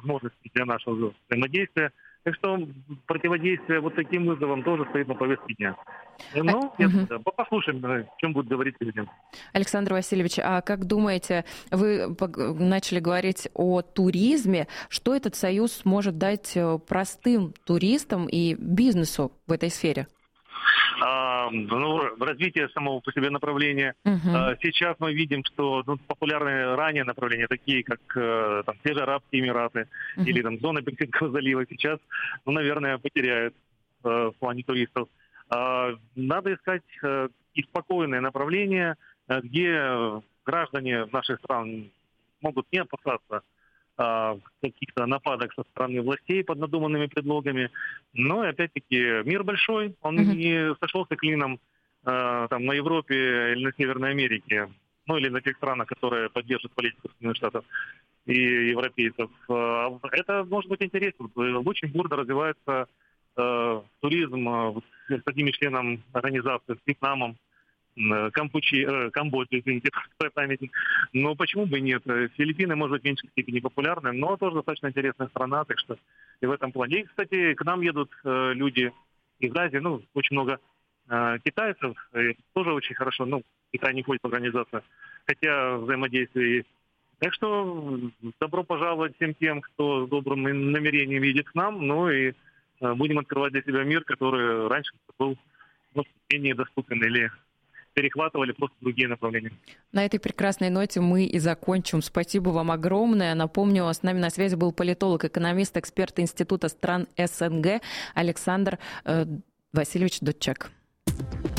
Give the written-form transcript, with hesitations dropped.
возможности для нашего взаимодействия. Так что противодействие вот таким вызовам тоже стоит на повестке дня. Ну, послушаем, о чем будут говорить президент. Александр Васильевич, а как думаете, вы начали говорить о туризме, что этот союз может дать простым туристам и бизнесу в этой сфере? Развитие самого по себе направления. Сейчас мы видим, что популярные ранее направления, такие как те же Арабские Эмираты или зона Персидского залива, сейчас, наверное, потеряют в плане туристов. Надо искать и спокойные направления, где граждане наших стран могут не опасаться каких-то нападок со стороны властей под надуманными предлогами. Но, опять-таки, мир большой, он не сошелся клином на Европе или на Северной Америке, или на тех странах, которые поддерживают политику Соединенных Штатов и европейцев. Это может быть интересно. Очень бурно развивается туризм с одним членом организации, с Вьетнамом, Камбоджа, извините, памятник. Но почему бы и нет? Филиппины, может быть, в меньшей степени популярны, но тоже достаточно интересная страна, так что и в этом плане. И, кстати, к нам едут люди из Азии, очень много китайцев, тоже очень хорошо, Китай не входит в организацию, хотя взаимодействие есть. Так что добро пожаловать всем тем, кто с добрым намерением едет к нам, и будем открывать для себя мир, который раньше был менее доступен или перехватывали просто другие направления. На этой прекрасной ноте мы и закончим. Спасибо вам огромное. Напомню, с нами на связи был политолог, экономист, эксперт Института стран СНГ Александр Васильевич Дудчак.